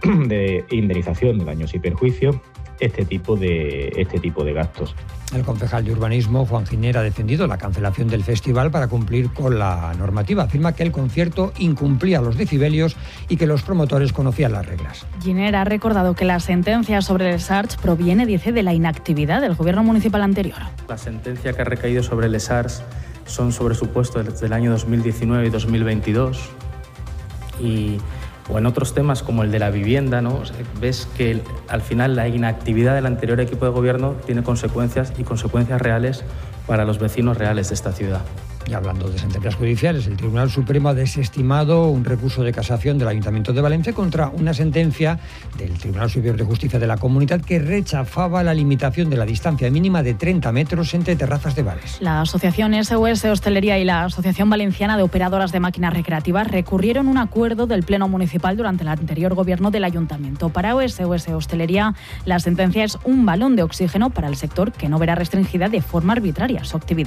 de indemnización de daños y perjuicios este tipo de gastos. El concejal de Urbanismo, Juan Giner, ha defendido la cancelación del festival para cumplir con la normativa. Afirma que el concierto incumplía los decibelios y que los promotores conocían las reglas. Giner ha recordado que la sentencia sobre el SARS proviene, dice, de la inactividad del gobierno municipal anterior. La sentencia que ha recaído sobre el SARS son sobre supuestos desde el año 2019 y 2022 o en otros temas como el de la vivienda, ¿no? O sea, ves que al final la inactividad del anterior equipo de gobierno tiene consecuencias reales para los vecinos reales de esta ciudad. Y hablando de sentencias judiciales, el Tribunal Supremo ha desestimado un recurso de casación del Ayuntamiento de Valencia contra una sentencia del Tribunal Superior de Justicia de la Comunidad que rechazaba la limitación de la distancia mínima de 30 metros entre terrazas de bares. La Asociación SOS Hostelería y la Asociación Valenciana de Operadoras de Máquinas Recreativas recurrieron un acuerdo del Pleno Municipal durante el anterior gobierno del Ayuntamiento. Para SOS Hostelería, la sentencia es un balón de oxígeno para el sector que no verá restringida de forma arbitraria su actividad.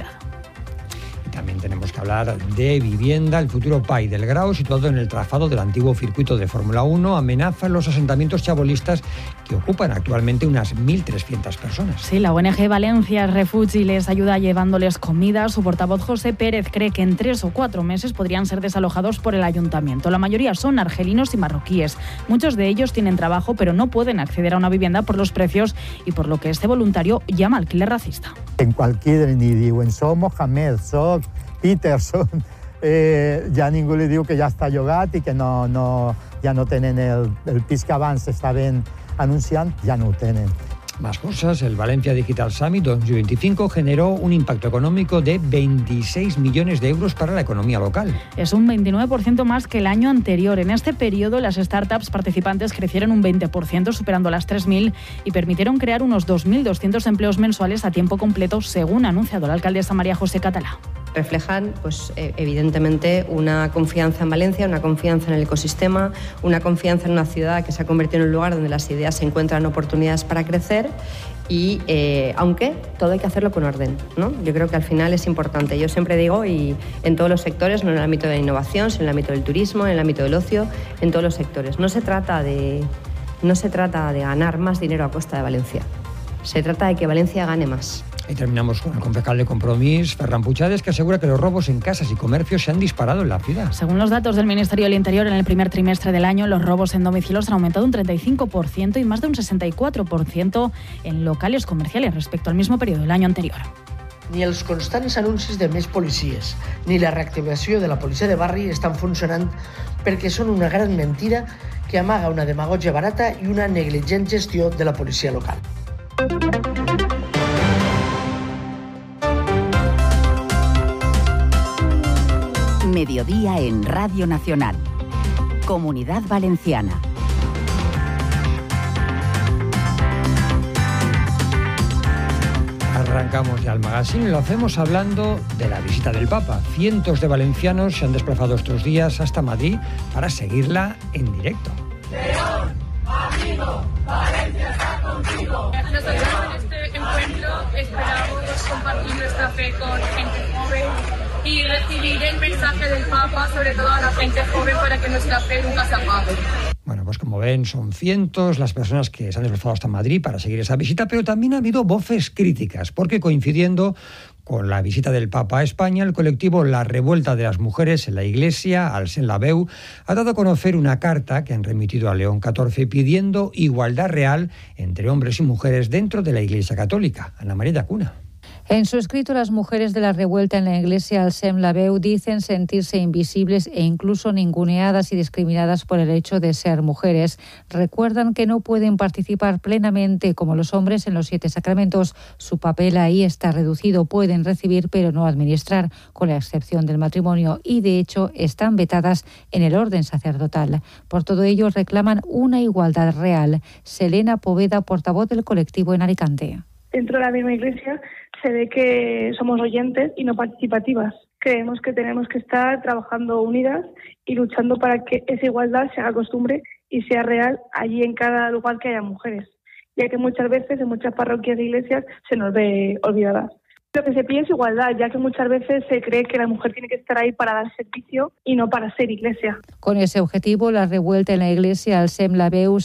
También tenemos que hablar de vivienda. El futuro PAI del Grao, situado en el trazado del antiguo circuito de Fórmula 1, amenaza los asentamientos chabolistas que ocupan actualmente unas 1.300 personas. Sí, la ONG Valencia Refugi les ayuda llevándoles comida. Su portavoz José Pérez cree que en 3 o 4 meses podrían ser desalojados por el ayuntamiento. La mayoría son argelinos y marroquíes. Muchos de ellos tienen trabajo, pero no pueden acceder a una vivienda por los precios y por lo que este voluntario llama alquiler racista. En cualquier ni diuen som Mohamed, soc Peterson, ja ningú li diu que ja està llogat i que ja no tenen el pis que abans estaven anunciant, ja no ho tenen. Más cosas. El Valencia Digital Summit 2025 generó un impacto económico de 26 millones de euros para la economía local. Es un 29% más que el año anterior. En este periodo, las startups participantes crecieron un 20%, superando las 3.000 y permitieron crear unos 2.200 empleos mensuales a tiempo completo, según ha anunciado la alcaldesa María José Catalá. Reflejan, evidentemente, una confianza en Valencia, una confianza en el ecosistema, una confianza en una ciudad que se ha convertido en un lugar donde las ideas se encuentran oportunidades para crecer y, aunque todo hay que hacerlo con orden, ¿no? Yo creo que al final es importante. Yo siempre digo, y en todos los sectores, no en el ámbito de la innovación, sino en el ámbito del turismo, en el ámbito del ocio, en todos los sectores. No se trata de ganar más dinero a costa de Valencia. Se trata de que Valencia gane más. Y terminamos con el concejal de Compromís, Ferran Puigades, que asegura que los robos en casas y comercios se han disparado en la ciudad. Según los datos del Ministerio del Interior, en el primer trimestre del año, los robos en domicilios han aumentado un 35% y más de un 64% en locales comerciales respecto al mismo periodo del año anterior. Ni els constants anuncis de més policies ni la reactivació de la policia de barri estan funcionant perquè són una gran mentira que amaga una demagogia barata i una negligent gestió de la policia local. Mediodía en Radio Nacional. Comunidad Valenciana. Arrancamos ya el magazine y lo hacemos hablando de la visita del Papa. Cientos de valencianos se han desplazado estos días hasta Madrid para seguirla en directo. León, amigo, Valencia está contigo. Nosotros en este encuentro esperamos compartir nuestra fe con gente joven y recibir el mensaje del Papa, sobre todo a la gente joven, para que nuestra fe nunca se apague. Bueno, pues como ven, son cientos las personas que se han desplazado hasta Madrid para seguir esa visita, pero también ha habido voces críticas, porque coincidiendo con la visita del Papa a España, el colectivo La Revuelta de las Mujeres en la Iglesia, Alsen la Veu, ha dado a conocer una carta que han remitido a León XIV pidiendo igualdad real entre hombres y mujeres dentro de la Iglesia Católica. Ana María Llacuna. En su escrito, las mujeres de la revuelta en la iglesia Alsen la Veu dicen sentirse invisibles e incluso ninguneadas y discriminadas por el hecho de ser mujeres. Recuerdan que no pueden participar plenamente como los hombres en los 7 sacramentos. Su papel ahí está reducido. Pueden recibir pero no administrar, con la excepción del matrimonio, y de hecho están vetadas en el orden sacerdotal. Por todo ello reclaman una igualdad real. Selena Poveda, portavoz del colectivo en Alicante. Dentro de la misma iglesia se ve que somos oyentes y no participativas. Creemos que tenemos que estar trabajando unidas y luchando para que esa igualdad se haga costumbre y sea real allí en cada lugar que haya mujeres, ya que muchas veces en muchas parroquias e iglesias se nos ve olvidadas. Lo que se pide es igualdad, ya que muchas veces se cree que la mujer tiene que estar ahí para dar servicio y no para ser iglesia. Con ese objetivo, la revuelta en la iglesia Alsen la Veu